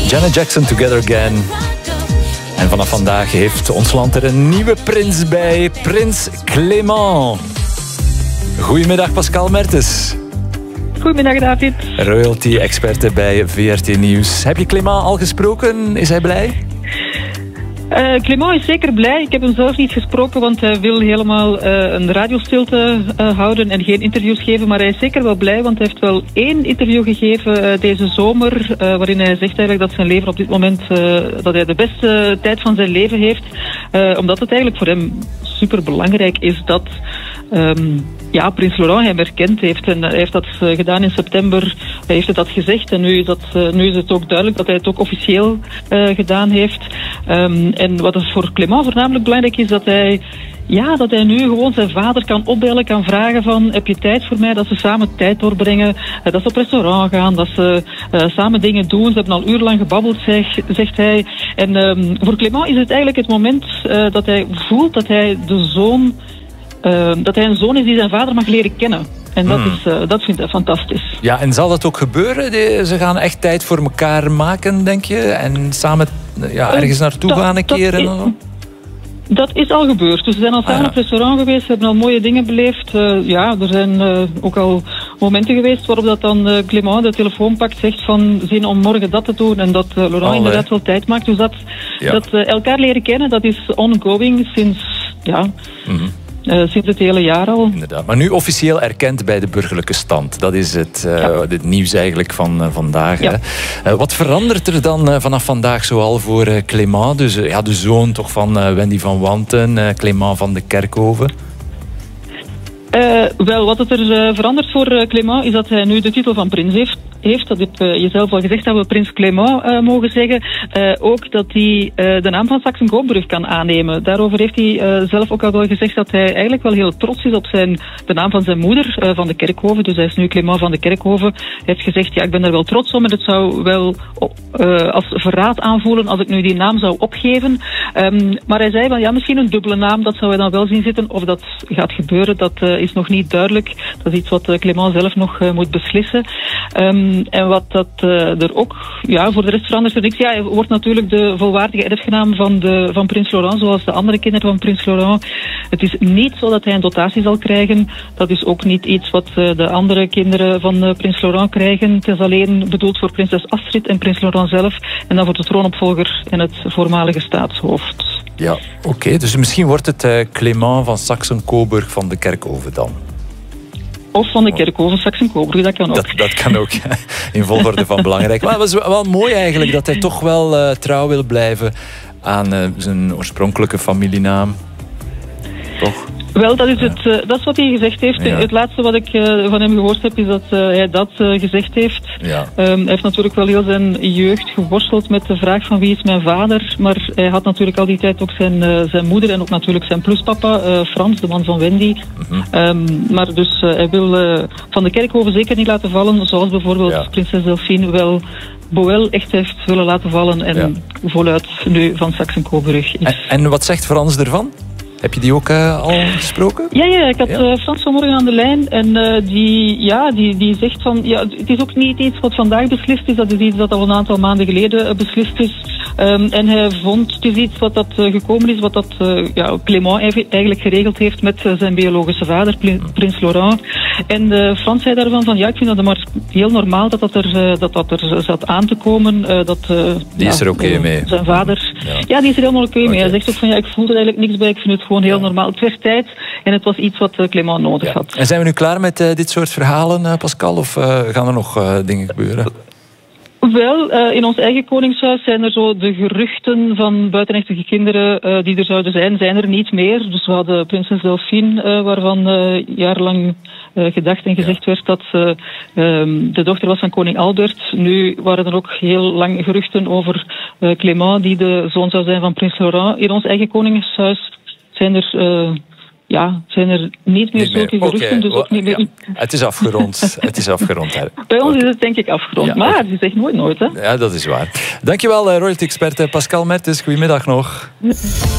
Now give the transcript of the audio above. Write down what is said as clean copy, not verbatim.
Janet Jackson, Together Again. En vanaf vandaag heeft ons land er een nieuwe prins bij. Prins Clément. Goedemiddag Pascal Mertens. Goedemiddag David. Royalty-experte bij VRT Nieuws. Heb je Clément al gesproken? Is hij blij? Clément is zeker blij. Ik heb hem zelf niet gesproken, want hij wil helemaal een radiostilte houden en geen interviews geven. Maar hij is zeker wel blij, want hij heeft wel 1 interview gegeven deze zomer, waarin hij zegt eigenlijk dat zijn leven op dit moment, dat hij de beste tijd van zijn leven heeft. Omdat het eigenlijk voor hem super belangrijk is dat Prins Laurent hem erkend heeft. En hij heeft dat gedaan in september. Hij heeft dat gezegd. En nu is het ook duidelijk dat hij het ook officieel gedaan heeft. En wat is voor Clément voornamelijk belangrijk is, dat hij nu gewoon zijn vader kan opbellen, kan vragen van, heb je tijd voor mij? Dat ze samen tijd doorbrengen, dat ze op restaurant gaan, dat ze samen dingen doen. Ze hebben al urenlang gebabbeld, zegt hij. En voor Clément is het eigenlijk het moment dat hij voelt dat hij een zoon is die zijn vader mag leren kennen. En dat vindt hij fantastisch. Ja, en zal dat ook gebeuren? Ze gaan echt tijd voor elkaar maken, denk je? En samen ergens naartoe gaan een keer? Dat is al gebeurd. Dus ze zijn al samen op het restaurant geweest. Ze hebben al mooie dingen beleefd. Er zijn ook al momenten geweest waarop dat dan Clément de telefoon pakt, zegt van zin om morgen dat te doen. En dat Laurent inderdaad wel tijd maakt. Dus dat elkaar leren kennen, dat is ongoing sinds sinds het hele jaar al. Inderdaad. Maar nu officieel erkend bij de burgerlijke stand. Dat is het nieuws eigenlijk van vandaag. Ja. Hè? Wat verandert er dan vanaf vandaag zoal voor Clément? Dus de zoon toch van Wendy van Wanten, Clément van de Kerkhoven? Wat het er verandert voor Clément is dat hij nu de titel van prins heeft. Dat heb je zelf al gezegd, dat we prins Clément mogen zeggen. Ook dat hij de naam van Saxe-Coburg kan aannemen. Daarover heeft hij zelf ook al wel gezegd dat hij eigenlijk wel heel trots is op de naam van zijn moeder, van de Kerkhoven. Dus hij is nu Clément van de Kerkhoven. Hij heeft gezegd, ik ben daar wel trots om en het zou wel als verraad aanvoelen als ik nu die naam zou opgeven. Maar hij zei van, misschien een dubbele naam, dat zou hij dan wel zien zitten. Of dat gaat gebeuren, dat is nog niet duidelijk. Dat is iets wat Clément zelf nog moet beslissen. En wat dat er ook voor de rest verandert er niks. Hij wordt natuurlijk de volwaardige erfgenaam van prins Laurent, zoals de andere kinderen van prins Laurent. Het is niet zo dat hij een dotatie zal krijgen. Dat is ook niet iets wat de andere kinderen van prins Laurent krijgen. Het is alleen bedoeld voor prinses Astrid en prins Laurent zelf. En dan voor de troonopvolger en het voormalige staatshoofd. Ja, oké. Dus misschien wordt het Clément van Saxe-Coburg van de Kerkhoven dan. Of van de Kerkhoven, Saxe-Coburg, dat kan ook. Dat kan ook, in volgorde van belangrijk. Maar het was wel mooi eigenlijk dat hij toch wel trouw wil blijven aan zijn oorspronkelijke familienaam. Toch? Wel, dat is wat hij gezegd heeft. Ja. Het laatste wat ik van hem gehoord heb, is dat hij dat gezegd heeft. Ja. Hij heeft natuurlijk wel heel zijn jeugd geworsteld met de vraag van wie is mijn vader. Maar hij had natuurlijk al die tijd ook zijn moeder en ook natuurlijk zijn pluspapa, Frans, de man van Wendy. Maar dus hij wil van de Kerkhoven zeker niet laten vallen, zoals bijvoorbeeld prinses Delphine wel Boel echt heeft willen laten vallen en voluit nu van Saxe-Coburg is. En wat zegt Frans ervan? Heb je die ook al gesproken? Ja, ik had Frans vanmorgen aan de lijn en die zegt van, het is ook niet iets wat vandaag beslist is, dat is iets dat al een aantal maanden geleden beslist is. En hij vond, het is iets wat dat gekomen is, wat dat Clément eigenlijk geregeld heeft met zijn biologische vader, prins Laurent. En Frans zei daarvan van, ik vind dat maar heel normaal dat er zat aan te komen. Die is er oké mee. Zijn vader, die is er helemaal oké mee. Hij zegt ook van, ik voel er eigenlijk niks bij, ik vind het gewoon heel normaal. Het werd tijd en het was iets wat Clément nodig had. En zijn we nu klaar met dit soort verhalen, Pascal? Of gaan er nog dingen gebeuren? Wel, in ons eigen koningshuis zijn er zo de geruchten van buitenechtelijke kinderen die er zouden zijn er niet meer. Dus we hadden prinses Delphine, waarvan jarenlang gedacht en gezegd werd dat ze de dochter was van koning Albert. Nu waren er ook heel lang geruchten over Clément, die de zoon zou zijn van prins Laurent. In ons eigen koningshuis zijn er niet meer zulke geruchten. Dus ook niet meer... Het is afgerond. Het is afgerond. Bij ons is het denk ik afgerond. Maar het is echt nooit, hè? Ja, dat is waar. Dankjewel, royalty-expert Pascal Mertens. Goedemiddag nog.